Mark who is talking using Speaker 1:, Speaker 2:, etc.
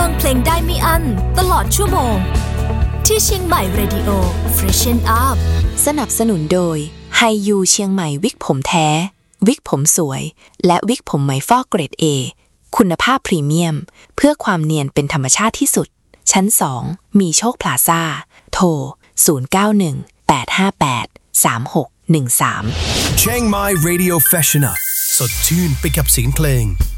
Speaker 1: ฟังเพลงได้ไม่อั้นตลอดชั่วโมงที่เชียงใหม่เรดิโอ Freshen Up
Speaker 2: สนับสนุนโดยไฮยูเชียงใหม่วิกผมแท้วิกผมสวยและวิกผมไหมฟอกเกรด A คุณภาพพรีเมียมเพื่อความเนียนเป็นธรรมชาติที่สุดชั้น2มีโชคพลาซ่าโทร0918583613
Speaker 3: Chiang Mai Radio Freshen Up สดชื่นไปกับเสียงเพลง